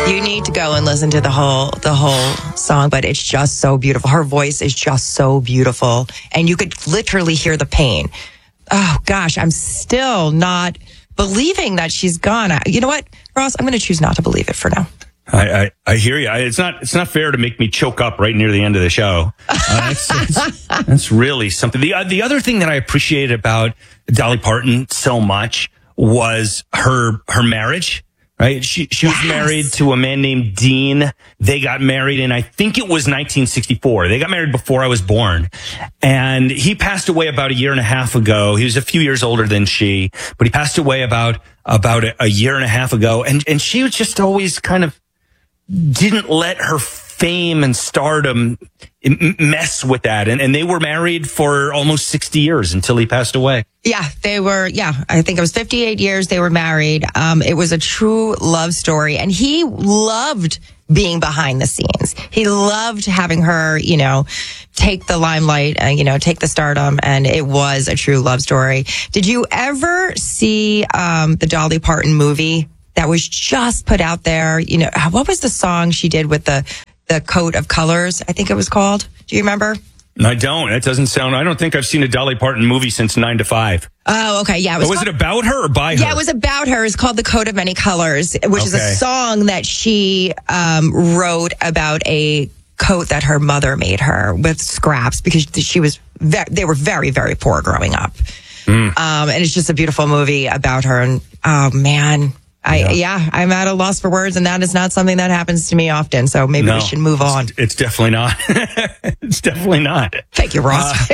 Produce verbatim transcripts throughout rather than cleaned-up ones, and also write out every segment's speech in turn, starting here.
You need to go and listen to the whole the whole song, but it's just so beautiful. Her voice is just so beautiful, and you could literally hear the pain. Oh gosh, I'm still not believing that she's gone. You know what, Ross? I'm going to choose not to believe it for now. I, I, I hear you. I, it's not it's not fair to make me choke up right near the end of the show. Uh, that's, that's, that's really something. The uh, the other thing that I appreciated about Dolly Parton so much was her her marriage. Right, she she was yes. married to a man named Dean. They got married in, I think it was nineteen sixty-four. They got married before I was born, and he passed away about a year and a half ago. He was a few years older than she, but he passed away about about a, a year and a half ago. And and she was just always kind of didn't let her fame and stardom mess with that. And, and they were married for almost sixty years until he passed away. Yeah, they were. Yeah, I think it was fifty-eight years they were married. Um, it was a true love story. And he loved being behind the scenes. He loved having her, you know, take the limelight and, you know, take the stardom. And it was a true love story. Did you ever see um, the Dolly Parton movie that was just put out there? You know, what was the song she did with the the coat of colors, I think it was called. Do you remember? I don't. It doesn't sound, I don't think I've seen a Dolly Parton movie since nine to five. Oh, okay. Yeah. It was, was called, it about her or by her? Yeah, it was about her. It's called The Coat of Many Colors, which okay. is a song that she um, wrote about a coat that her mother made her with scraps because she was, ve- they were very, very poor growing up. Mm. Um, and it's just a beautiful movie about her. And oh man, I, yeah. yeah, I'm at a loss for words, and that is not something that happens to me often. So maybe no, we should move on. It's, it's definitely not. It's definitely not. Thank you, Ross.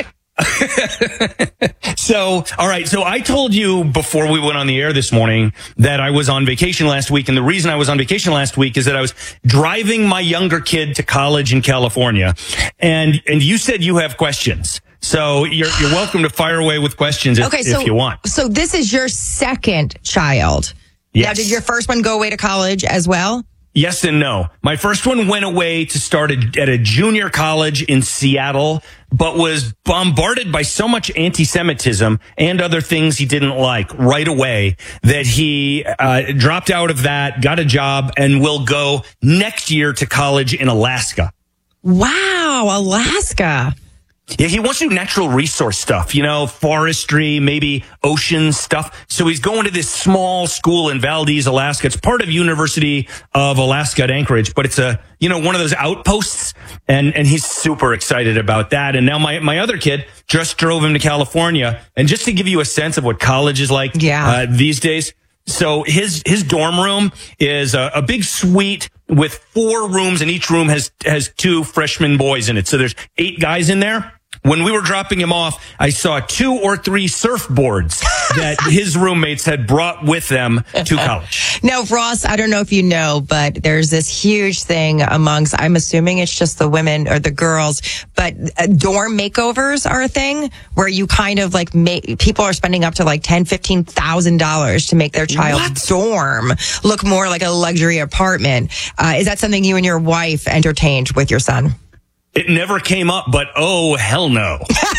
Uh, so, all right. So I told you before we went on the air this morning that I was on vacation last week. And the reason I was on vacation last week is that I was driving my younger kid to college in California. And, and you said you have questions. So you're, you're welcome to fire away with questions if, okay, so, if you want. So this is your second child. Yes. Now, did your first one go away to college as well? Yes and no. My first one went away to start a, at a junior college in Seattle, but was bombarded by so much anti-Semitism and other things he didn't like right away that he uh, dropped out of that, got a job, and will go next year to college in Alaska. Wow, Alaska. Yeah, he wants to do natural resource stuff, you know, forestry, maybe ocean stuff. So he's going to this small school in Valdez, Alaska. It's part of University of Alaska at Anchorage, but it's a, you know, one of those outposts. And, and he's super excited about that. And now my, my other kid just drove him to California. And just to give you a sense of what college is like yeah. uh, these days. So his, his dorm room is a, a big suite with four rooms, and each room has, has two freshman boys in it. So there's eight guys in there. When we were dropping him off, I saw two or three surfboards that his roommates had brought with them to college. Now, Ross, I don't know if you know, but there's this huge thing amongst, I'm assuming it's just the women or the girls, but dorm makeovers are a thing where you kind of like make, people are spending up to like ten thousand dollars, fifteen thousand dollars to make their child's what? dorm look more like a luxury apartment. Uh, is that something you and your wife entertained with your son? It never came up, but oh, hell no.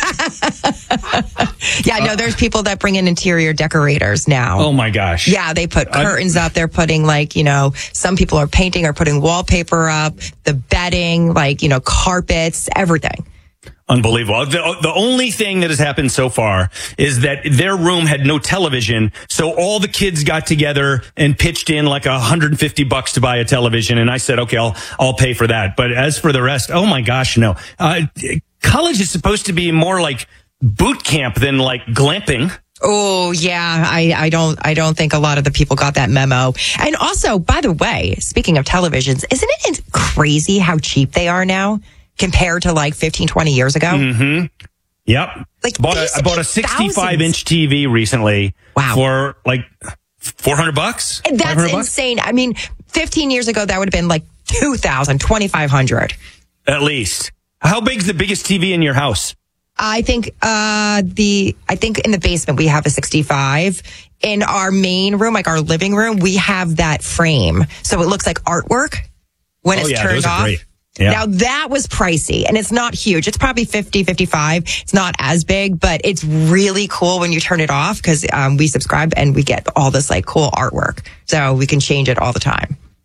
Yeah, no, there's people that bring in interior decorators now. Oh, my gosh. Yeah, they put curtains I, up. They're putting like, you know, some people are painting or putting wallpaper up, the bedding, like, you know, carpets, everything. Unbelievable. The, the only thing that has happened so far is that their room had no television. So all the kids got together and pitched in like one hundred fifty bucks to buy a television. And I said, okay, I'll, I'll pay for that. But as for the rest, oh my gosh, no. Uh, college is supposed to be more like boot camp than like glamping. Oh, yeah. I, I don't, I don't think a lot of the people got that memo. And also, by the way, speaking of televisions, isn't it crazy how cheap they are now? Compared to like fifteen, twenty years ago. Mm-hmm. Yep. Like bought a, I bought a sixty-five inch T V recently. Wow. For like four hundred bucks. That's insane. Bucks? I mean, fifteen years ago, that would have been like two thousand, twenty-five hundred. At least. How big's the biggest T V in your house? I think, uh, the, I think in the basement we have a sixty-five. In our main room, like our living room, we have that frame. So it looks like artwork when oh, it's yeah, turned those are off. Great. Yeah. Now that was pricey, and it's not huge. It's probably fifty, fifty-five. It's not as big, but it's really cool when you turn it off because um, we subscribe and we get all this like cool artwork. So we can change it all the time.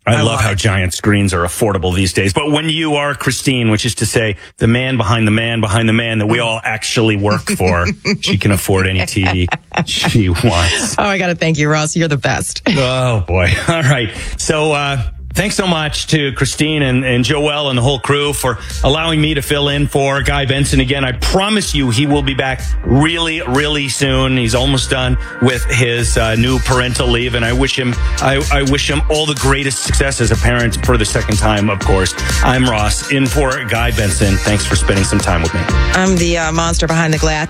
I, I love, love how it. giant screens are affordable these days. But when you are Christine, which is to say the man behind the man behind the man that we all actually work for, she can afford any T V she wants. Oh, I got to thank you, Ross. You're the best. Oh, boy. All right. So, uh, thanks so much to Christine and, and Joelle and the whole crew for allowing me to fill in for Guy Benson again. I promise you he will be back really, really soon. He's almost done with his uh, new parental leave, and I wish him I, I wish him all the greatest success as a parent for the second time, of course. I'm Ross, in for Guy Benson. Thanks for spending some time with me. I'm the uh, monster behind the glass.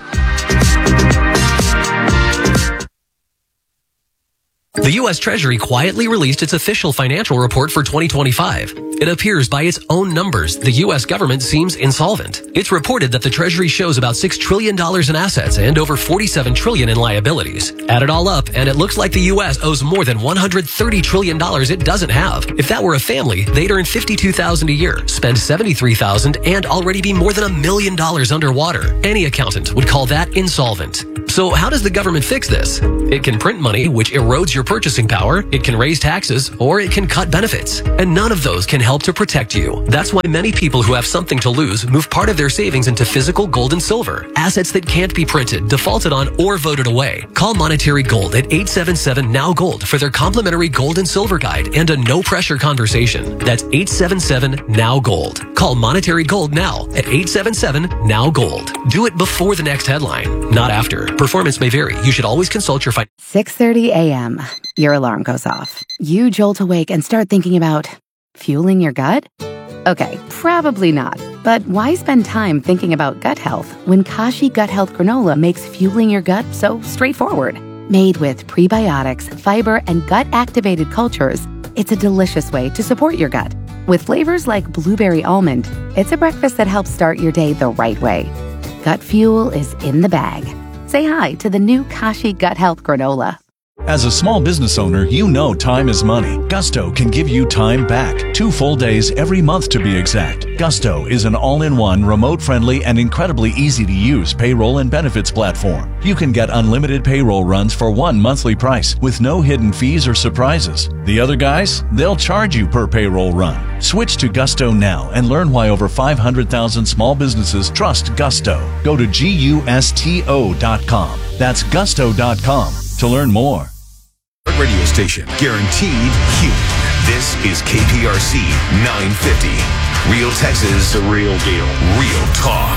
The U S Treasury quietly released its official financial report for twenty twenty-five. It appears by its own numbers, the U S government seems insolvent. It's reported that the Treasury shows about six trillion dollars in assets and over forty-seven trillion dollars in liabilities. Add it all up, and it looks like the U S owes more than one hundred thirty trillion dollars it doesn't have. If that were a family, they'd earn fifty-two thousand dollars a year, spend seventy-three thousand dollars, and already be more than a million dollars underwater. Any accountant would call that insolvent. So how does the government fix this? It can print money, which erodes your purchasing power, it can raise taxes, or it can cut benefits. And none of those can help to protect you. That's why many people who have something to lose move part of their savings into physical gold and silver, assets that can't be printed, defaulted on, or voted away. Call Monetary Gold at eight seven seven N O W Gold for their complimentary gold and silver guide and a no-pressure conversation. That's eight seven seven N O W Gold. Call Monetary Gold now at eight seven seven N O W Gold. Do it before the next headline, not after. Performance may vary. You should always consult your financial. six thirty a.m. Your alarm goes off. You jolt awake and start thinking about fueling your gut? Okay, probably not. But why spend time thinking about gut health when Kashi Gut Health Granola makes fueling your gut so straightforward? Made with prebiotics, fiber, and gut-activated cultures, it's a delicious way to support your gut. With flavors like blueberry almond, it's a breakfast that helps start your day the right way. Gut fuel is in the bag. Say hi to the new Kashi Gut Health Granola. As a small business owner, you know time is money. Gusto can give you time back. Two full days every month to be exact. Gusto is an all-in-one, remote-friendly, and incredibly easy-to-use payroll and benefits platform. You can get unlimited payroll runs for one monthly price with no hidden fees or surprises. The other guys, they'll charge you per payroll run. Switch to Gusto now and learn why over five hundred thousand small businesses trust Gusto. Go to gusto dot com. That's gusto dot com to learn more. Radio station, guaranteed human. This is K P R C nine fifty. Real Texas, the real deal. Real talk.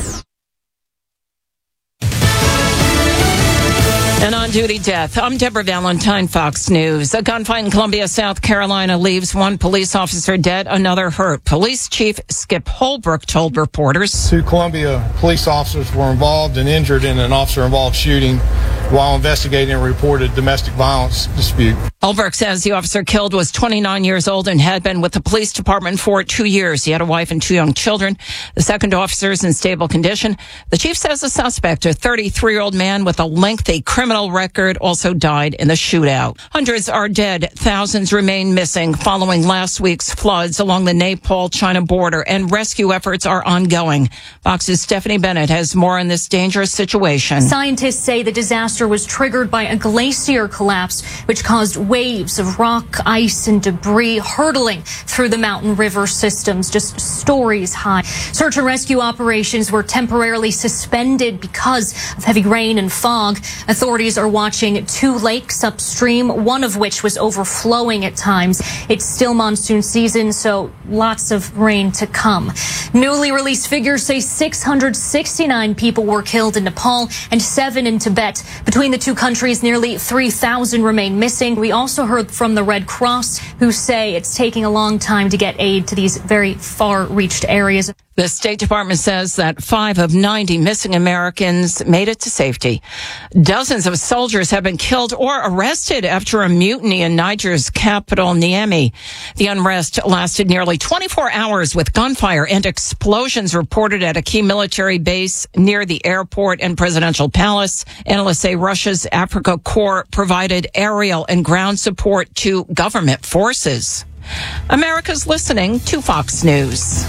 An on-duty death. I'm Deborah Valentine, Fox News. A gunfight in Columbia, South Carolina leaves one police officer dead, another hurt. Police Chief Skip Holbrook told reporters. Two Columbia police officers were involved and injured in an officer-involved shooting while investigating a reported domestic violence dispute. Holbrook says the officer killed was twenty-nine years old and had been with the police department for two years. He had a wife and two young children. The second officer is in stable condition. The chief says the suspect, a thirty-three-year-old man with a lengthy criminal record, also died in the shootout. Hundreds are dead. Thousands remain missing following last week's floods along the Nepal-China border, and rescue efforts are ongoing. Fox's Stephanie Bennett has more on this dangerous situation. Scientists say the disaster was triggered by a glacier collapse, which caused waves of rock, ice, and debris hurtling through the mountain river systems, just stories high. Search and rescue operations were temporarily suspended because of heavy rain and fog. Authorities are watching two lakes upstream, one of which was overflowing at times. It's still monsoon season, so lots of rain to come. Newly released figures say six hundred sixty-nine people were killed in Nepal and seven in Tibet. Between the two countries, nearly three thousand remain missing. We also heard from the Red Cross, who say it's taking a long time to get aid to these very far-reached areas. The State Department says that five of ninety missing Americans made it to safety. Dozens of soldiers have been killed or arrested after a mutiny in Niger's capital, Niamey. The unrest lasted nearly twenty-four hours with gunfire and explosions reported at a key military base near the airport and presidential palace. Analysts say Russia's Africa Corps provided aerial and ground support to government forces. America's listening to Fox News.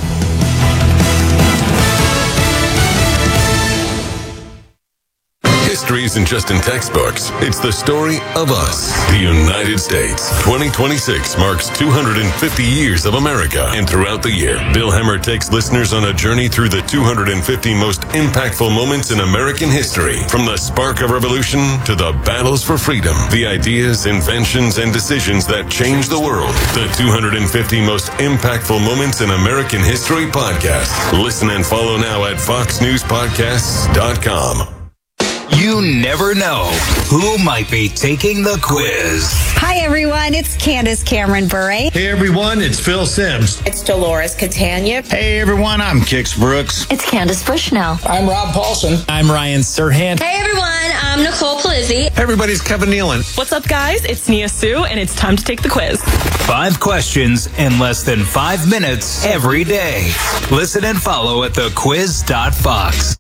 History isn't just in textbooks. It's the story of us, the United States. twenty twenty-six marks two hundred fifty years of America. And throughout the year, Bill Hemmer takes listeners on a journey through the two hundred fifty most impactful moments in American history. From the spark of revolution to the battles for freedom, the ideas, inventions, and decisions that changed the world. The two hundred fifty most impactful moments in American history podcast. Listen and follow now at fox news podcasts dot com. You never know who might be taking the quiz. Hi, everyone. It's Candace Cameron Bure. Hey, everyone. It's Phil Sims. It's Dolores Catania. Hey, everyone. I'm Kix Brooks. It's Candace Bushnell. I'm Rob Paulson. I'm Ryan Serhant. Hey, everyone. I'm Nicole Palizzi. Hey, everybody. It's Kevin Nealon. What's up, guys? It's Nia Sue, and it's time to take the quiz. Five questions in less than five minutes every day. Listen and follow at the quiz dot fox.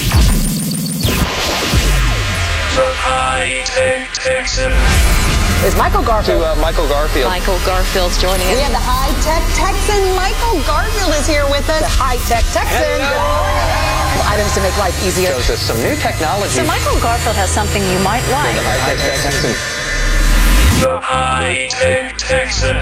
High-Tech Texan. Is Michael Garfield. To uh, Michael Garfield. Michael Garfield's joining us. We have the High-Tech Texan. Michael Garfield is here with us. The High-Tech Texan. Items to make life easier. Shows us some new technology. So Michael Garfield has something you might like. The High-Tech Texan. The High-Tech Texan.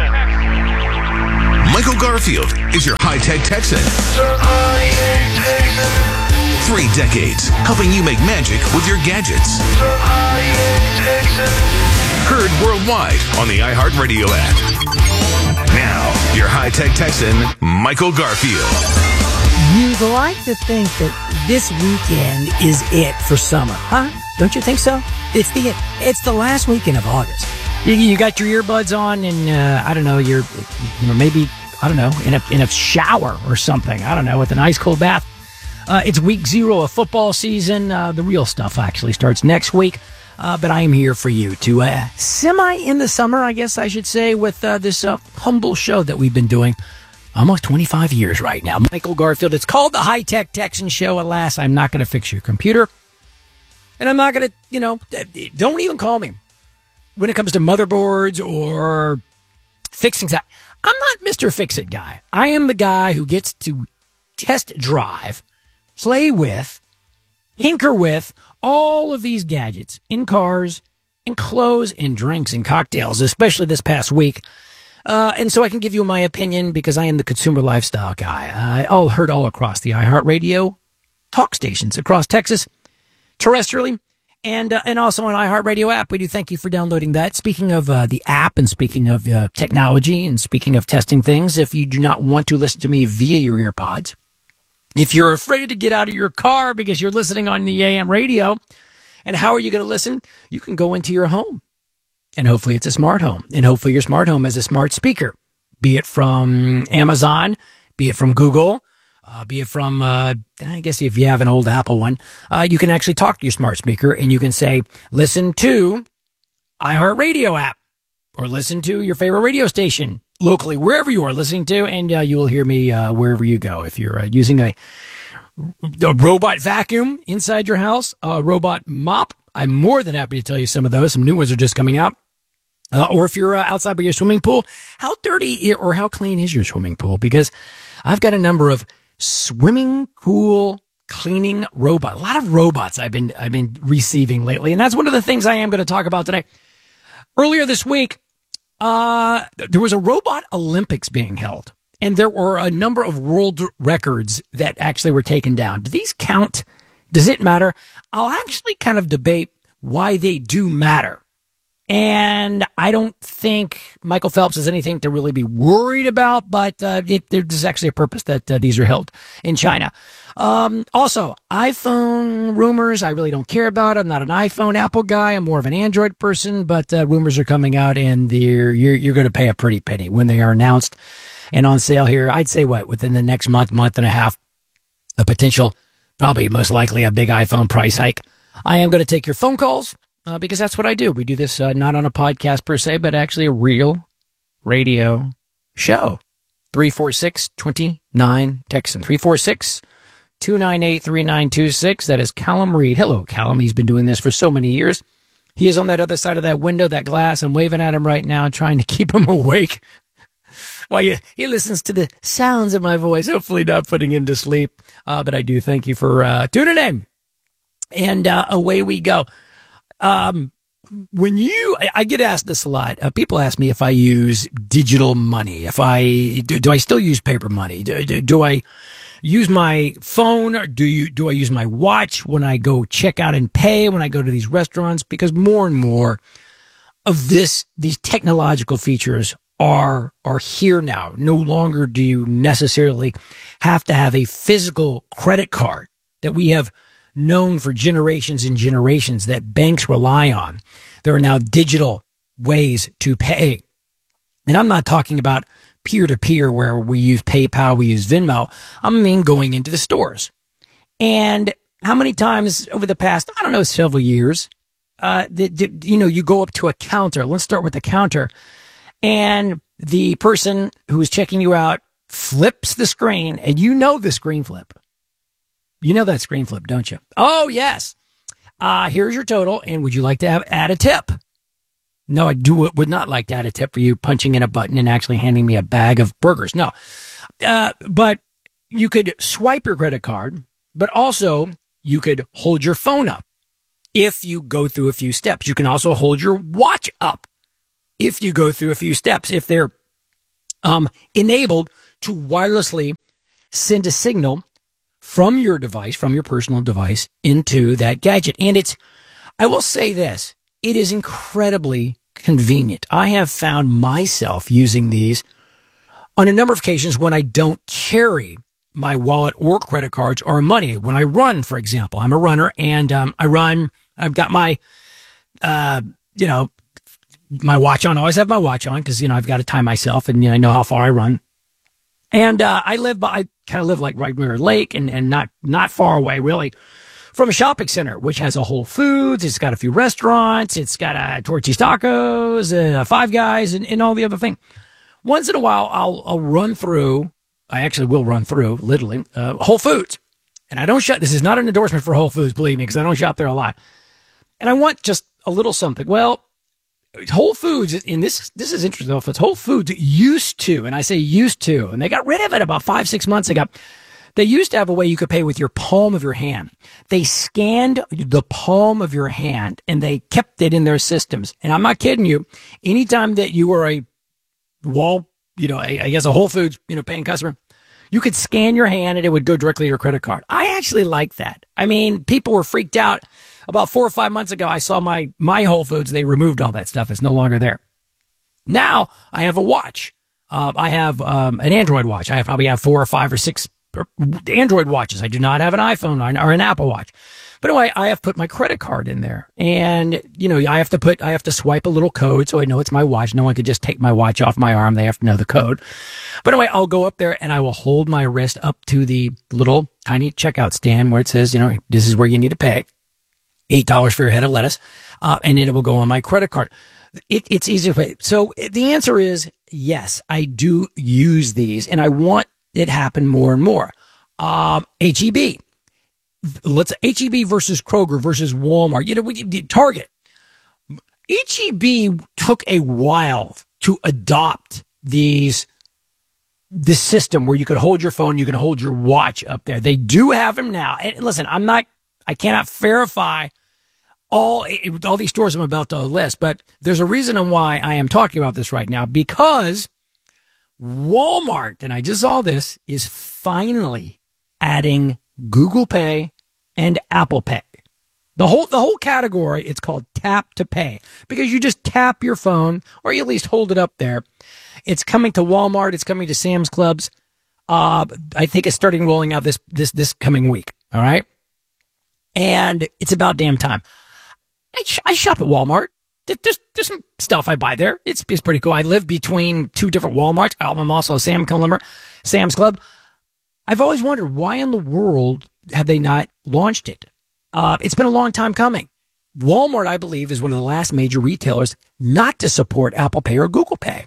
Michael Garfield is your High-Tech Texan. The High-Tech Texan. Three decades, helping you make magic with your gadgets. The High-Tech Texan. Heard worldwide on the iHeartRadio app. Now, your High-Tech Texan, Michael Garfield. You'd like to think that this weekend is it for summer, huh? Don't you think so? It's the it's the last weekend of August. You, you got your earbuds on, and uh, I don't know, you're you know maybe I don't know in a in a shower or something. I don't know, with an ice cold bath. Uh, it's week zero of football season. Uh, the real stuff actually starts next week. Uh, but I am here for you to uh, semi in the summer, I guess I should say, with uh, this uh, humble show that we've been doing almost twenty-five years right now. Michael Garfield. It's called the High-Tech Texan Show. Alas, I'm not going to fix your computer. And I'm not going to, you know, don't even call me when it comes to motherboards or fixing that. I'm not Mister Fix-It guy. I am the guy who gets to test drive, play with, tinker with all of these gadgets in cars, in clothes, in drinks, and cocktails, especially this past week. Uh, and so I can give you my opinion because I am the consumer lifestyle guy. I all heard all across the iHeartRadio talk stations across Texas, terrestrially, and uh, and also on iHeartRadio app. We do thank you for downloading that. Speaking of uh, the app and speaking of uh, technology and speaking of testing things, if you do not want to listen to me via your earpods, if you're afraid to get out of your car because you're listening on the A M radio, and how are you going to listen? You can go into your home, and hopefully it's a smart home, and hopefully your smart home has a smart speaker, be it from Amazon, be it from Google, uh, be it from, uh, I guess if you have an old Apple one, uh, you can actually talk to your smart speaker, and you can say, listen to iHeartRadio app, or listen to your favorite radio station locally, wherever you are listening to, and uh, you will hear me uh, wherever you go. If you're uh, using a, a robot vacuum inside your house, a robot mop, I'm more than happy to tell you some of those. Some new ones are just coming out. Uh, or if you're uh, outside by your swimming pool, how dirty or how clean is your swimming pool? Because I've got a number of swimming pool cleaning robot, a lot of robots I've been I've been receiving lately, and that's one of the things I am going to talk about today. Earlier this week, Uh, there was a robot Olympics being held, and there were a number of world records that actually were taken down. Do these count? Does it matter? I'll actually kind of debate why they do matter. And I don't think Michael Phelps has anything to really be worried about, but uh, it, there's actually a purpose that uh, these are held in China. Um, also, iPhone rumors, I really don't care about. I'm not an iPhone Apple guy. I'm more of an Android person, but uh, rumors are coming out, and they're, you're, you're going to pay a pretty penny when they are announced and on sale here. I'd say, what, within the next month, month and a half, a potential, probably most likely a big iPhone price hike. I am going to take your phone calls. Uh, because that's what I do. We do this uh, not on a podcast per se, but actually a real radio show. three four six, two nine Texan. three four six, two nine eight, three nine two six. That is Callum Reed. Hello, Callum. He's been doing this for so many years. He is on that other side of that window, that glass. I'm waving at him right now, trying to keep him awake while he, he listens to the sounds of my voice, hopefully not putting him to sleep. Uh, but I do thank you for uh, tuning in. And uh, away we go. Um, when you, I, I get asked this a lot. Uh, people ask me if I use digital money. If I do, do I still use paper money? Do, do, do I use my phone? Or do you? Do I use my watch when I go check out and pay? When I go to these restaurants? Because more and more of this, these technological features are are here now. No longer do you necessarily have to have a physical credit card that we have known for generations and generations that banks rely on. There are now digital ways to pay. And I'm not talking about peer-to-peer where we use PayPal, we use Venmo. I mean going into the stores. And how many times over the past, I don't know, several years, uh, the, the, you know, you go up to a counter. Let's start with the counter. And the person who is checking you out flips the screen, and you know the screen flip. You know that screen flip, don't you? Oh, yes. Uh, here's your total, and would you like to have, add a tip? No, I do would not like to add a tip for you punching in a button and actually handing me a bag of burgers. No. Uh, but you could swipe your credit card, but also you could hold your phone up if you go through a few steps. You can also hold your watch up if you go through a few steps, if they're um, enabled to wirelessly send a signal from your device, from your personal device, into that gadget. And it's, I will say this, it is incredibly convenient. I have found myself using these on a number of occasions when I don't carry my wallet or credit cards or money. When I run, for example, I'm a runner and um, I run, I've got my, uh, you know, my watch on. I always have my watch on because, you know, I've got to time myself and, you know, I know how far I run. And uh, I live by, I kind of live like right near a lake and, and not, not far away really from a shopping center, which has a Whole Foods. It's got a few restaurants. It's got a Torchy's Tacos, uh, Five Guys, and, and all the other things. Once in a while, I'll, I'll run through, I actually will run through, literally, uh, Whole Foods. And I don't shop, this is not an endorsement for Whole Foods, believe me, because I don't shop there a lot. And I want just a little something. Well, Whole Foods, and this this is interesting, though, Whole Foods used to, and I say used to, and they got rid of it about five, six months ago. They used to have a way you could pay with your palm of your hand. They scanned the palm of your hand, and they kept it in their systems. And I'm not kidding you. Anytime that you were a wall, you know, a, I guess a Whole Foods, you know, paying customer, you could scan your hand, and it would go directly to your credit card. I actually like that. I mean, people were freaked out. About four or five months ago, I saw my, my Whole Foods. They removed all that stuff. It's no longer there. Now I have a watch. Uh, I have um, an Android watch. I have, probably have four or five or six Android watches. I do not have an iPhone or an Apple Watch. But anyway, I have put my credit card in there. And, you know, I have to put, I have to swipe a little code so I know it's my watch. No one could just take my watch off my arm. They have to know the code. But anyway, I'll go up there and I will hold my wrist up to the little tiny checkout stand where it says, you know, this is where you need to pay. eight dollars for your head of lettuce. Uh, and it will go on my credit card. It, it's easy to pay. So the answer is yes, I do use these and I want it happen more and more. Um, H E B. Let's H E B versus Kroger versus Walmart. You know, we Target. H E B took a while to adopt these, this system where you could hold your phone, you can hold your watch up there. They do have them now. And listen, I'm not, I cannot verify all, all these stores I'm about to list, but there's a reason on why I am talking about this right now, because Walmart, and I just saw this, is finally adding Google Pay and Apple Pay. The whole, the whole category, it's called tap to pay because you just tap your phone or you at least hold it up there. It's coming to Walmart. It's coming to Sam's Clubs. Uh, I think it's starting rolling out this, this, this coming week. All right. And it's about damn time. I, sh- I shop at Walmart. There's, there's some stuff I buy there. It's, it's pretty cool. I live between two different Walmarts. I'm also a Sam Club, Sam's Club. I've always wondered why in the world have they not launched it? Uh, it's been a long time coming. Walmart, I believe, is one of the last major retailers not to support Apple Pay or Google Pay.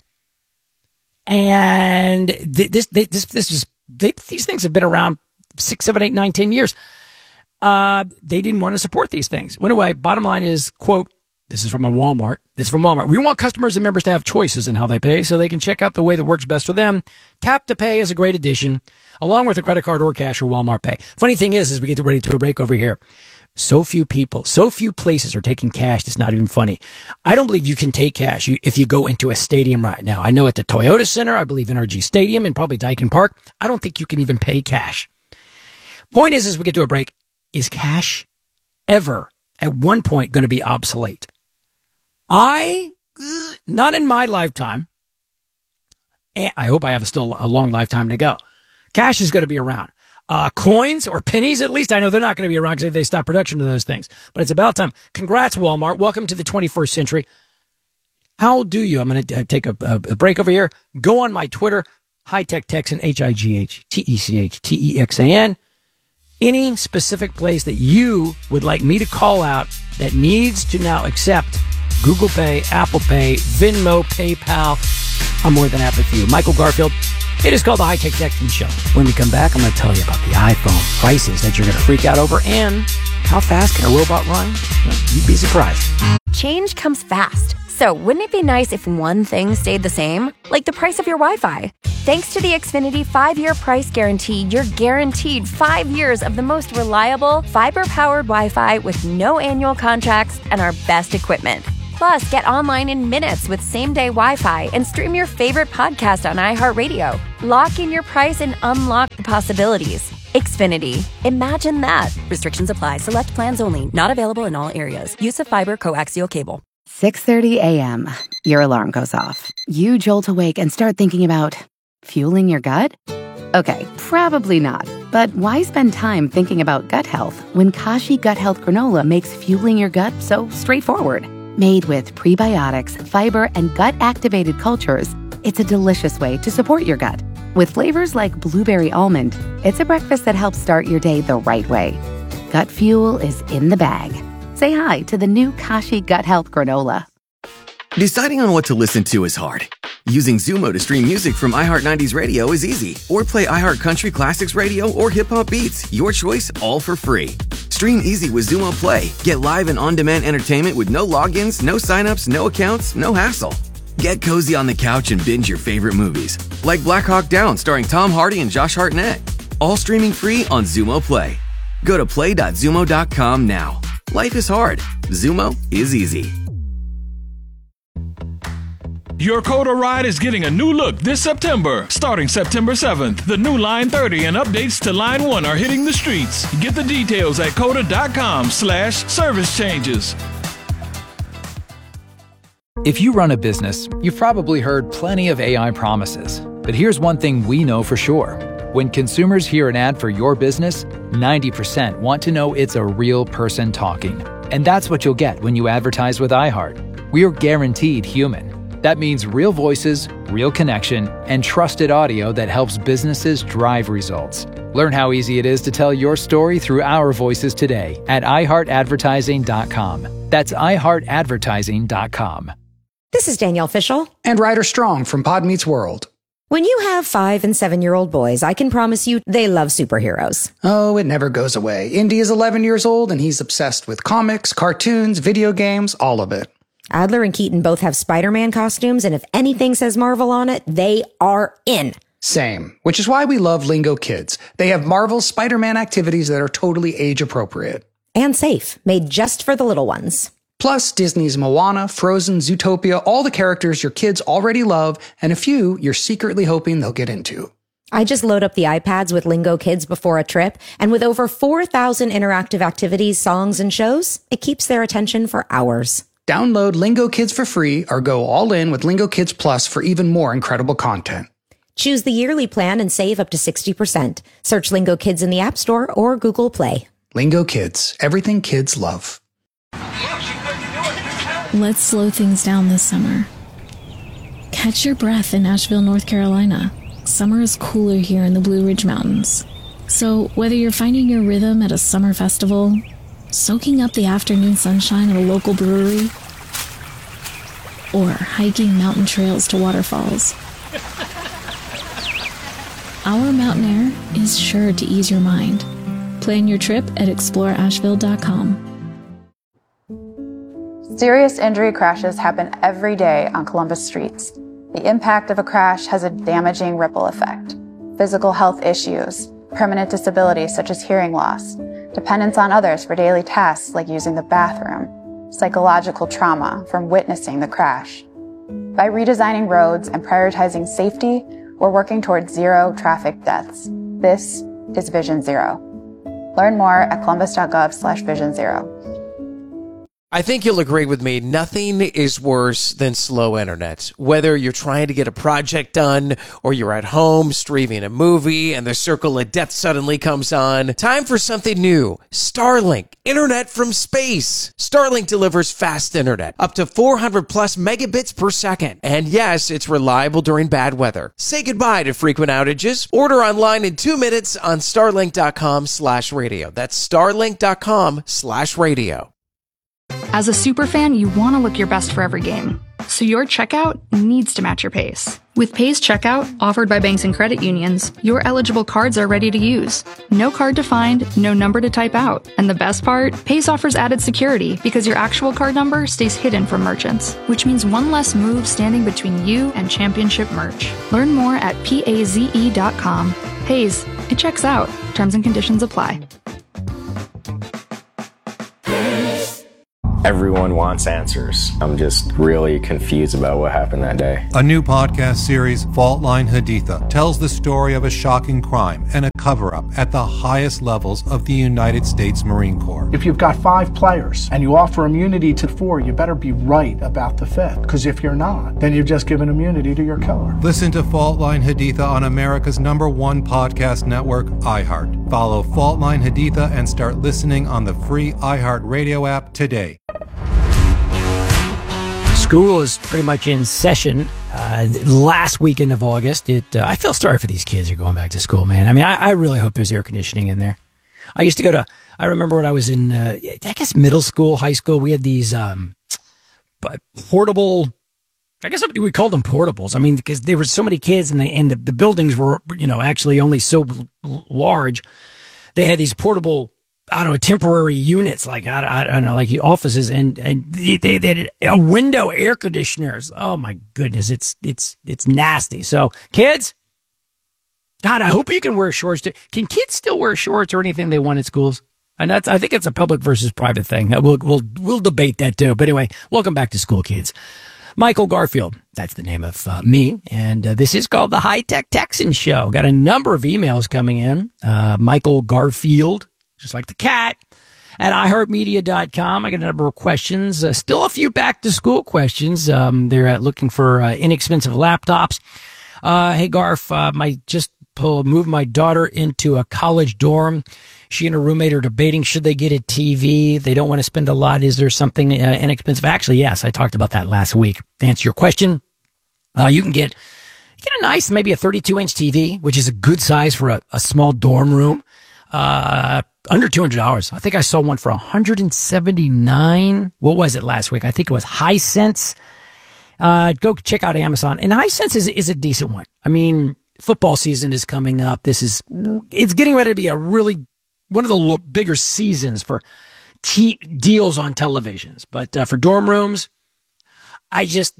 And th- this, they, this, this is, they, these things have been around six, seven, eight, nine, ten years. Uh, they didn't want to support these things. Anyway, bottom line is, quote, this is from a Walmart. This is from Walmart. We want customers and members to have choices in how they pay so they can check out the way that works best for them. Tap to Pay is a great addition, along with a credit card or cash or Walmart Pay. Funny thing is, as we get ready to a break over here, So few people, so few places are taking cash. It's not even funny. I don't believe you can take cash if you go into a stadium right now. I know at the Toyota Center, I believe N R G Stadium and probably Daikin Park, I don't think you can even pay cash. Point is, as we get to a break, is cash ever at one point going to be obsolete? I, not in my lifetime. And I hope I have still a long lifetime to go. Cash is going to be around. Uh, coins or pennies, at least, I know they're not going to be around because they stop production of those things. But it's about time. Congrats, Walmart. Welcome to the twenty-first century. How do you? I'm going to take a, a, a break over here. Go on my Twitter, High Tech Texan, H I G H T E C H T E X A N. Any specific place that you would like me to call out that needs to now accept Google Pay, Apple Pay, Venmo, PayPal, I'm more than happy for you. Michael Garfield. It is called the High Tech Texan Show. When we come back, I'm going to tell you about the iPhone prices that you're going to freak out over and how fast can a robot run? Well, you'd be surprised. Change comes fast. So wouldn't it be nice if one thing stayed the same? Like the price of your Wi-Fi. Thanks to the Xfinity five-year price guarantee, you're guaranteed five years of the most reliable, fiber-powered Wi-Fi with no annual contracts and our best equipment. Plus, get online in minutes with same-day Wi-Fi and stream your favorite podcast on iHeartRadio. Lock in your price and unlock the possibilities. Xfinity. Imagine that. Restrictions apply. Select plans only. Not available in all areas. Use of fiber coaxial cable. six thirty a.m. Your alarm goes off. You jolt awake and start thinking about fueling your gut? Okay, probably not. But why spend time thinking about gut health when Kashi Gut Health Granola makes fueling your gut so straightforward? Made with prebiotics, fiber, and gut-activated cultures, it's a delicious way to support your gut. With flavors like blueberry almond, it's a breakfast that helps start your day the right way. Gut fuel is in the bag. Say hi to the new Kashi Gut Health Granola. Deciding on what to listen to is hard. Using Zumo to stream music from iHeart nineties Radio is easy. Or play iHeart Country Classics Radio or Hip Hop Beats. Your choice, all for free. Stream easy with Zumo Play. Get live and on-demand entertainment with no logins, no signups, no accounts, no hassle. Get cozy on the couch and binge your favorite movies. Like Black Hawk Down starring Tom Hardy and Josh Hartnett. All streaming free on Zumo Play. Go to play dot zumo dot com now. Life is hard. Zumo is easy. Your Coda ride is getting a new look this September. Starting September seventh, the new Line thirty and updates to Line one are hitting the streets. Get the details at coda dot com slash service changes. If you run a business, you've probably heard plenty of A I promises. But here's one thing we know for sure. When consumers hear an ad for your business, ninety percent want to know it's a real person talking. And that's what you'll get when you advertise with iHeart. We are guaranteed human. That means real voices, real connection, and trusted audio that helps businesses drive results. Learn how easy it is to tell your story through our voices today at i heart advertising dot com. That's i heart advertising dot com. This is Danielle Fishel. And Ryder Strong from Pod Meets World. When you have five and seven-year-old boys, I can promise you they love superheroes. Oh, it never goes away. Indy is eleven years old, and he's obsessed with comics, cartoons, video games, all of it. Adler and Keaton both have Spider-Man costumes, and if anything says Marvel on it, they are in. Same, which is why we love Lingo Kids. They have Marvel's Spider-Man activities that are totally age-appropriate. And safe, made just for the little ones. Plus, Disney's Moana, Frozen, Zootopia, all the characters your kids already love, and a few you're secretly hoping they'll get into. I just load up the iPads with Lingo Kids before a trip, and with over four thousand interactive activities, songs, and shows, it keeps their attention for hours. Download Lingo Kids for free or go all in with Lingo Kids Plus for even more incredible content. Choose the yearly plan and save up to sixty percent. Search Lingo Kids in the App Store or Google Play. Lingo Kids, everything kids love. Let's slow things down this summer. Catch your breath in Asheville, North Carolina. Summer is cooler here in the Blue Ridge Mountains. So whether you're finding your rhythm at a summer festival, soaking up the afternoon sunshine at a local brewery, or hiking mountain trails to waterfalls, our mountain air is sure to ease your mind. Plan your trip at explore asheville dot com. Serious injury crashes happen every day on Columbus streets. The impact of a crash has a damaging ripple effect. Physical health issues, permanent disabilities such as hearing loss, dependence on others for daily tasks like using the bathroom, psychological trauma from witnessing the crash. By redesigning roads and prioritizing safety, we're working towards zero traffic deaths. This is Vision Zero. Learn more at columbus.gov slash vision zero. I think you'll agree with me. Nothing is worse than slow internet. Whether you're trying to get a project done or you're at home streaming a movie and the circle of death suddenly comes on. Time for something new. Starlink. Internet from space. Starlink delivers fast internet. Up to four hundred plus megabits per second. And yes, it's reliable during bad weather. Say goodbye to frequent outages. Order online in two minutes on starlink.com slash radio. That's starlink.com slash radio. As a superfan, you want to look your best for every game. So your checkout needs to match your pace. With Pace Checkout, offered by banks and credit unions, your eligible cards are ready to use. No card to find, no number to type out. And the best part? Pace offers added security because your actual card number stays hidden from merchants, which means one less move standing between you and championship merch. Learn more at paze dot com. Paze, it checks out. Terms and conditions apply. Everyone wants answers. I'm just really confused about what happened that day. A new podcast series, Fault Line Haditha, tells the story of a shocking crime and a cover-up at the highest levels of the United States Marine Corps. If you've got five players and you offer immunity to four, you better be right about the fifth. Because if you're not, then you've just given immunity to your killer. Listen to Fault Line Haditha on America's number one podcast network, iHeart. Follow Fault Line Haditha and start listening on the free iHeart Radio app today. School is pretty much in session. Uh, last weekend of August, it uh, I feel sorry for these kids who are going back to school, man. I mean, I, I really hope there's air conditioning in there. I used to go to, I remember when I was in, uh, I guess, middle school, high school, we had these um, portable, I guess we called them portables. I mean, because there were so many kids and, they, and the, the buildings were, you know, actually only so large. They had these portable, I don't know, temporary units, like, I, I don't know, like offices, and, and they, they had a window air conditioners. Oh my goodness. It's, it's, it's nasty. So kids, God, I hope you can wear shorts too. Can kids still wear shorts or anything they want at schools? And that's, I think it's a public versus private thing. We'll, we'll, we'll debate that too. But anyway, welcome back to school, kids. Michael Garfield, that's the name of uh, me, and uh, this is called the High Tech Texan Show. Got a number of emails coming in. Uh, Michael Garfield, just like the cat, at i heart media dot com. I got a number of questions. Uh, still a few back-to-school questions. Um, they're uh, looking for uh, inexpensive laptops. Uh, hey, Garf, uh, my just pull, moved my daughter into a college dorm. She and her roommate are debating, should they get a T V? They don't want to spend a lot. Is there something uh, inexpensive? Actually, yes, I talked about that last week. To answer your question, uh, you can get, get a nice, maybe a thirty-two inch T V, which is a good size for a, a small dorm room. Uh, under two hundred dollars. I think I saw one for one hundred seventy-nine. What was it last week? I think it was Hisense. Uh, go check out Amazon. And Hisense is, is a decent one. I mean, football season is coming up. This is, it's getting ready to be a really, one of the bigger seasons for t- deals on televisions. But, uh, for dorm rooms, I just,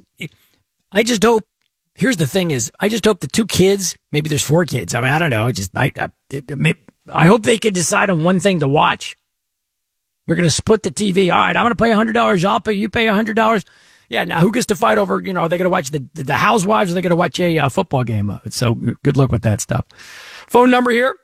I just hope, here's the thing is, I just hope the two kids, maybe there's four kids. I mean, I don't know. I just, I, I, it, it, I hope they can decide on one thing to watch. We're going to split the T V. All right, I'm going to pay one hundred dollars. I'll pay, you pay one hundred dollars. Yeah, now who gets to fight over, you know, are they going to watch the, the, the Housewives or are they going to watch a uh, football game? So good luck with that stuff. Phone number here,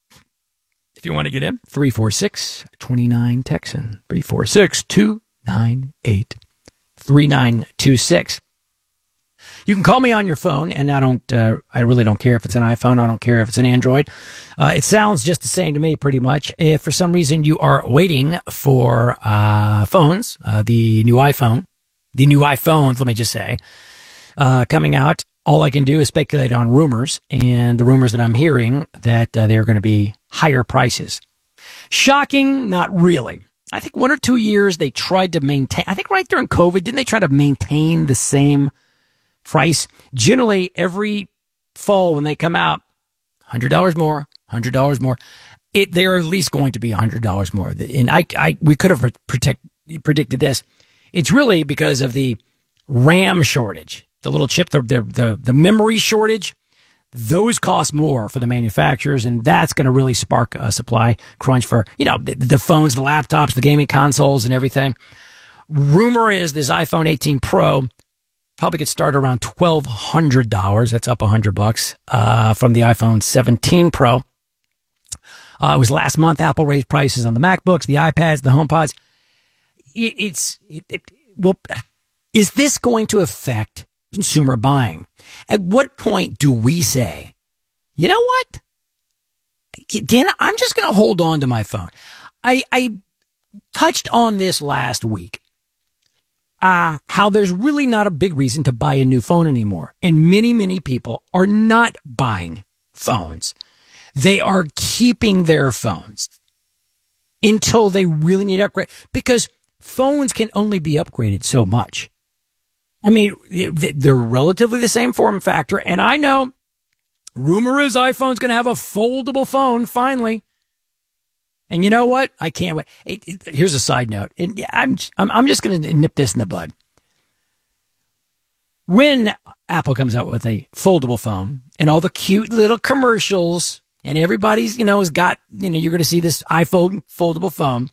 if you want to get in, three four six, two nine Texan, three four six, two nine eight, three nine two six. You can call me on your phone, and I don't, uh, I really don't care if it's an iPhone. I don't care if it's an Android. Uh, it sounds just the same to me, pretty much. If for some reason you are waiting for, uh, phones, uh, the new iPhone, the new iPhones, let me just say, uh, coming out, all I can do is speculate on rumors, and the rumors that I'm hearing that uh, they're going to be higher prices. Shocking? Not really. I think one or two years they tried to maintain, I think right during COVID, didn't they try to maintain the same price? Generally, every fall when they come out, one hundred dollars more, one hundred dollars more. It, they're at least going to be one hundred dollars more. And I, I, we could have protect, predicted this. It's really because of the RAM shortage, the little chip, the, the, the, the memory shortage. those cost more for the manufacturers, and that's going to really spark a supply crunch for, you know, the, the phones, the laptops, the gaming consoles, and everything. Rumor is this iPhone eighteen Pro probably could start around twelve hundred dollars. That's up one hundred bucks uh, from the iPhone seventeen Pro. Uh, it was last month. Apple raised prices on the MacBooks, the iPads, the HomePods. It, it's it, it, well, is this going to affect consumer buying? At what point do we say, you know what, Dan, I'm just going to hold on to my phone? I, I touched on this last week, uh, how there's really not a big reason to buy a new phone anymore. And many, many people are not buying phones. They are keeping their phones until they really need to upgrade, because phones can only be upgraded so much. I mean, they're relatively the same form factor. And I know, rumor is iPhone's going to have a foldable phone finally. And you know what? I can't wait. It, it, here's a side note. And I'm, I'm, I'm just going to nip this in the bud. When Apple comes out with a foldable phone and all the cute little commercials and everybody's, you know, has got, you know, you're going to see this iPhone foldable phone,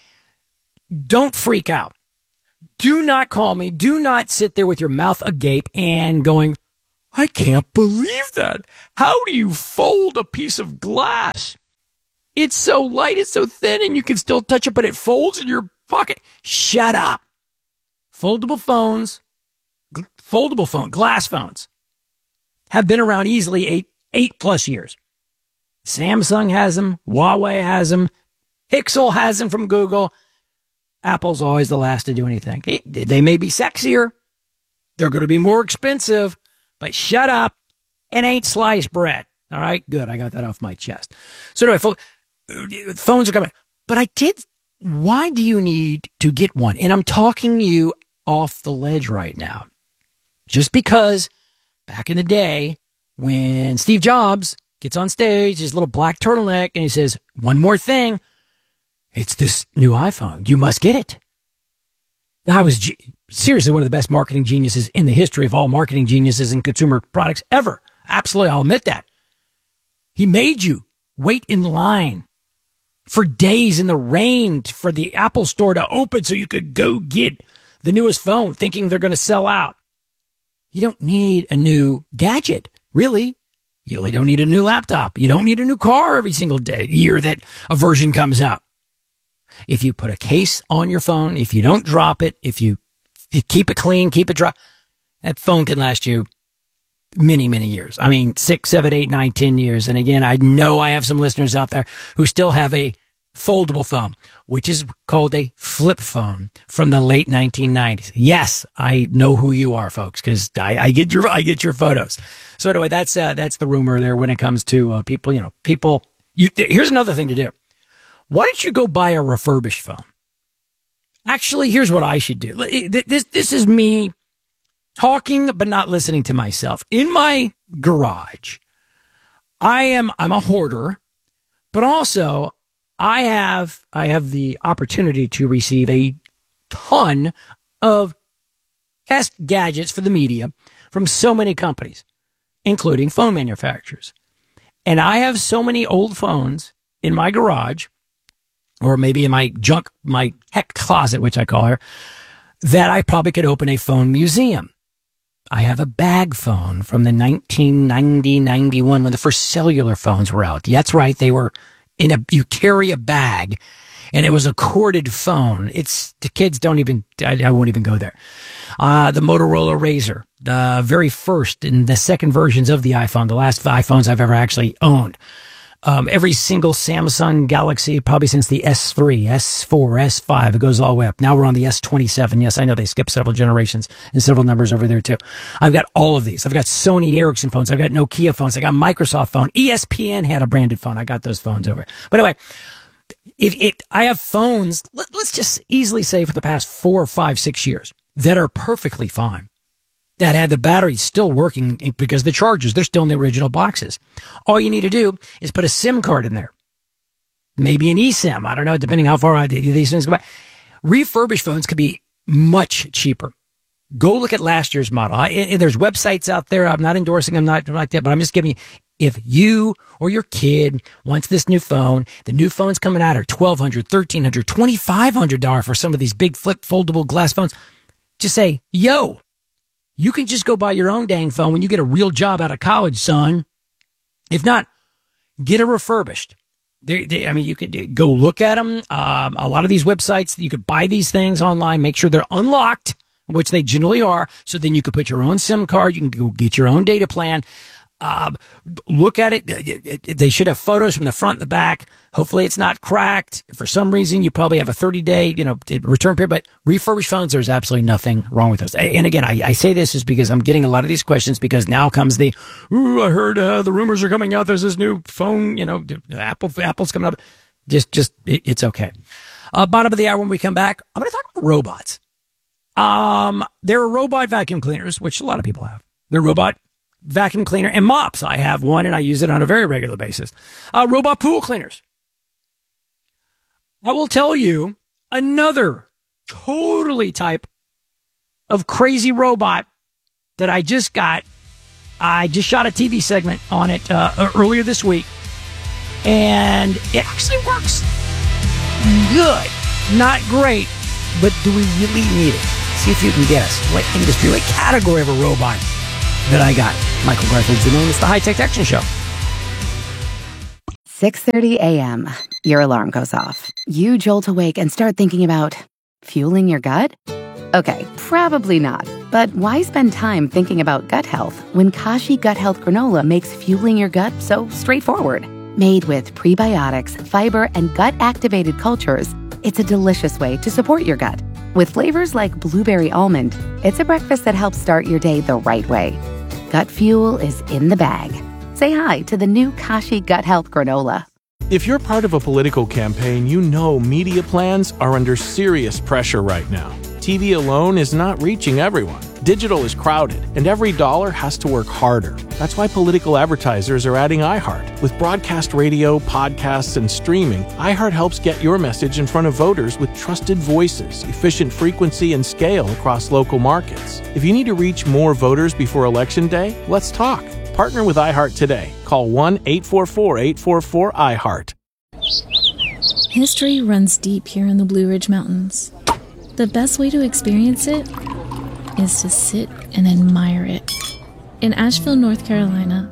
don't freak out. Do not call me. Do not sit there with your mouth agape and going, I can't believe that. How do you fold a piece of glass? It's so light, it's so thin, and you can still touch it, but it folds in your pocket. Shut up. Foldable phones, foldable phone, glass phones have been around easily eight, eight plus years. Samsung has them. Huawei has them. Pixel has them from Google. Apple's always the last to do anything. They may be sexier. They're going to be more expensive, but shut up. It ain't sliced bread. All right, good. I got that off my chest. So anyway, phones are coming. But I did, why do you need to get one? And I'm talking you off the ledge right now. Just because back in the day when Steve Jobs gets on stage, his little black turtleneck, and he says, one more thing. It's this new iPhone. You must get it. I was ge- seriously one of the best marketing geniuses in the history of all marketing geniuses in consumer products ever. Absolutely, I'll admit that. He made you wait in line for days in the rain for the Apple store to open so you could go get the newest phone thinking they're going to sell out. You don't need a new gadget, really. You really don't need a new laptop. You don't need a new car every single day, year that a version comes out. If you put a case on your phone, if you don't drop it, if you, you keep it clean, keep it dry, that phone can last you many, many years. I mean, six, seven, eight, nine, ten years. And again, I know I have some listeners out there who still have a foldable phone, which is called a flip phone from the late nineteen nineties. Yes, I know who you are, folks, because I, I get your I get your photos. So anyway, that's uh, that's the rumor there when it comes to uh, people. You know, people. You, here's another thing to do. Why don't you go buy a refurbished phone? Actually, here's what I should do. This this is me talking but not listening to myself. In my garage, I am I'm a hoarder, but also I have I have the opportunity to receive a ton of test gadgets for the media from so many companies, including phone manufacturers. And I have so many old phones in my garage, or maybe in my junk, my tech closet, which I call her, that I probably could open a phone museum. I have a bag phone from the nineteen ninety, ninety-one when the first cellular phones were out. That's right. They were in a, you carry a bag and it was a corded phone. It's, the kids don't even, I, I won't even go there. Uh, the Motorola Razr, the very first and the second versions of the iPhone, the last iPhones I've ever actually owned. Um, every single Samsung Galaxy, probably since the S three, S four, S five, it goes all the way up. Now we're on the S twenty-seven. Yes, I know they skipped several generations and several numbers over there too. I've got all of these. I've got Sony Ericsson phones. I've got Nokia phones. I got Microsoft phone. E S P N had a branded phone. I got those phones over. But anyway, if it, I have phones, let, let's just easily say for the past four, five, six years that are perfectly fine. That had the batteries still working because the chargers, they're still in the original boxes. All you need to do is put a SIM card in there. Maybe an eSIM. I don't know, depending how far these things go back. Refurbished phones could be much cheaper. Go look at last year's model. I, I, there's websites out there. I'm not endorsing them, not like that, but I'm just giving you, if you or your kid wants this new phone, the new phones coming out are twelve hundred dollars, thirteen hundred dollars, twenty-five hundred dollars for some of these big flip foldable glass phones. Just say, yo, you can just go buy your own dang phone when you get a real job out of college, son. If not, get a refurbished. They, they, I mean, you could go look at them. Um, a lot of these websites, you could buy these things online, make sure they're unlocked, which they generally are. So then you could put your own SIM card. You can go get your own data plan. Uh, look at it. They should have photos from the front and the back. Hopefully it's not cracked. For some reason, you probably have a thirty day, you know, return period, but refurbished phones, there's absolutely nothing wrong with those. And again, I, I say this is because I'm getting a lot of these questions because now comes the, ooh, I heard, uh, the rumors are coming out. There's this new phone, you know, Apple, Apple's coming up. Just, just, it, it's okay. Uh, bottom of the hour when we come back, I'm going to talk about robots. Um, there are robot vacuum cleaners, which a lot of people have. They're robot vacuum cleaner and mops. I have one and I use it on a very regular basis. Uh, robot pool cleaners. I will tell you another totally type of crazy robot that I just got. I just shot a T V segment on it uh, earlier this week, and it actually works good. Not great, but do we really need it? See if you can guess what industry, what category of a robot that I got. Michael Garfield's the name. It's the High Tech Action Show. six thirty a.m. Your alarm goes off. You jolt awake and start thinking about fueling your gut? Okay, probably not. But why spend time thinking about gut health when Kashi Gut Health Granola makes fueling your gut so straightforward? Made with prebiotics, fiber, and gut-activated cultures, it's a delicious way to support your gut. With flavors like blueberry almond, it's a breakfast that helps start your day the right way. Gut fuel is in the bag. Say hi to the new Kashi Gut Health Granola. If you're part of a political campaign, you know media plans are under serious pressure right now. T V alone is not reaching everyone. Digital is crowded, and every dollar has to work harder. That's why political advertisers are adding iHeart. With broadcast radio, podcasts, and streaming, iHeart helps get your message in front of voters with trusted voices, efficient frequency, and scale across local markets. If you need to reach more voters before Election Day, let's talk. Partner with iHeart today. Call one eight four four, eight four four, iHeart. History runs deep here in the Blue Ridge Mountains. The best way to experience it is to sit and admire it. In Asheville, North Carolina,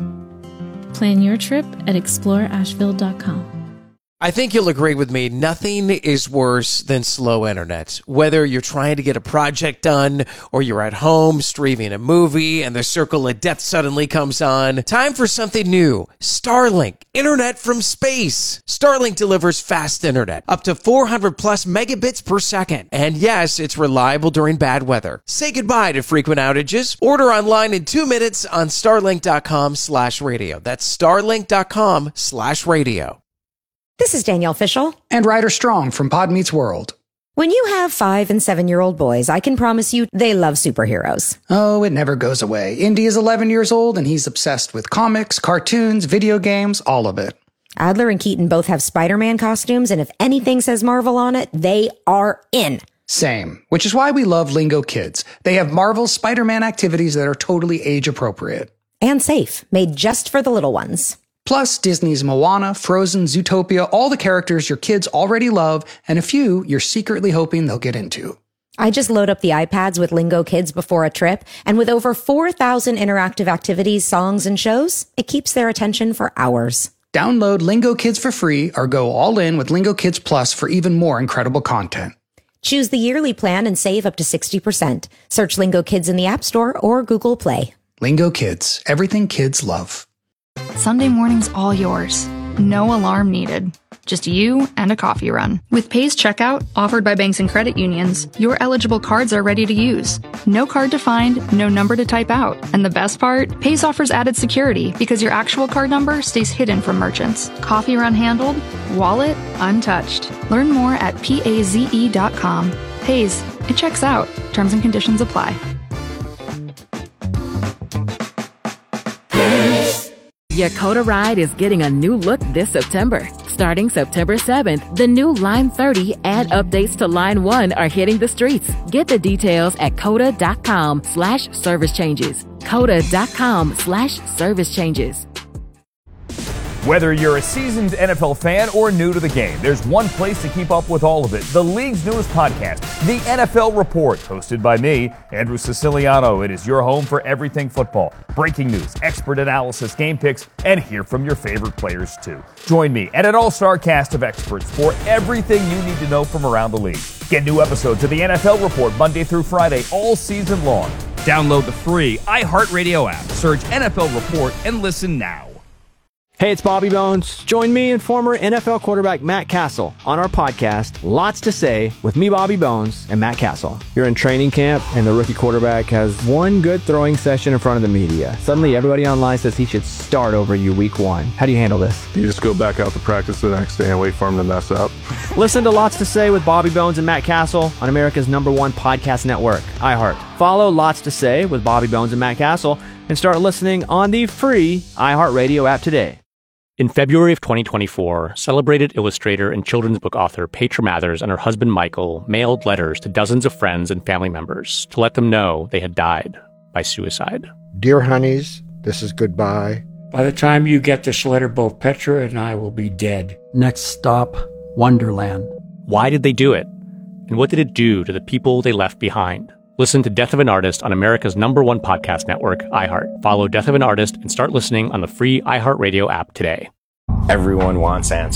plan your trip at explore asheville dot com. I think you'll agree with me. Nothing is worse than slow internet. Whether you're trying to get a project done or you're at home streaming a movie and the circle of death suddenly comes on. Time for something new. Starlink. Internet from space. Starlink delivers fast internet. Up to four hundred plus megabits per second. And yes, it's reliable during bad weather. Say goodbye to frequent outages. Order online in two minutes on starlink.com slash radio. That's starlink.com slash radio. This is Danielle Fishel. And Ryder Strong from Pod Meets World. When you have five and seven-year-old boys, I can promise you they love superheroes. Oh, it never goes away. Indy is eleven years old, and he's obsessed with comics, cartoons, video games, all of it. Adler and Keaton both have Spider-Man costumes, and if anything says Marvel on it, they are in. Same, which is why we love Lingo Kids. They have Marvel Spider-Man activities that are totally age-appropriate. And safe, made just for the little ones. Plus, Disney's Moana, Frozen, Zootopia, all the characters your kids already love, and a few you're secretly hoping they'll get into. I just load up the iPads with Lingo Kids before a trip, and with over four thousand interactive activities, songs, and shows, it keeps their attention for hours. Download Lingo Kids for free or go all in with Lingo Kids Plus for even more incredible content. Choose the yearly plan and save up to sixty percent. Search Lingo Kids in the App Store or Google Play. Lingo Kids, everything kids love. Sunday morning's all yours. No alarm needed. Just you and a coffee run. With Pace Checkout, offered by banks and credit unions, your eligible cards are ready to use. No card to find, no number to type out. And the best part? Pace offers added security because your actual card number stays hidden from merchants. Coffee run handled, wallet untouched. Learn more at paze dot com. Pace, it checks out. Terms and conditions apply. Yakota Ride is getting a new look this September. Starting September seventh, the new Line thirty and updates to Line one are hitting the streets. Get the details at coda.com slash service changes. coda.com slash service changes. Whether you're a seasoned N F L fan or new to the game, there's one place to keep up with all of it. The league's newest podcast, The N F L Report, hosted by me, Andrew Siciliano. It is your home for everything football. Breaking news, expert analysis, game picks, and hear from your favorite players too. Join me and an all-star cast of experts for everything you need to know from around the league. Get new episodes of The N F L Report Monday through Friday all season long. Download the free iHeartRadio app, search N F L Report, and listen now. Hey, it's Bobby Bones. Join me and former N F L quarterback Matt Castle on our podcast, Lots to Say, with me, Bobby Bones, and Matt Castle. You're in training camp, and the rookie quarterback has one good throwing session in front of the media. Suddenly, everybody online says he should start over you week one. How do you handle this? You just go back out to practice the next day and wait for him to mess up. Listen to Lots to Say with Bobby Bones and Matt Castle on America's number one podcast network, iHeart. Follow Lots to Say with Bobby Bones and Matt Castle and start listening on the free iHeartRadio app today. In February of twenty twenty-four, celebrated illustrator and children's book author Petra Mathers and her husband Michael mailed letters to dozens of friends and family members to let them know they had died by suicide. Dear honeys, this is goodbye. By the time you get this letter, both Petra and I will be dead. Next stop, Wonderland. Why did they do it? And what did it do to the people they left behind? Listen to Death of an Artist on America's number one podcast network, iHeart. Follow Death of an Artist and start listening on the free iHeartRadio app today. Everyone wants answers.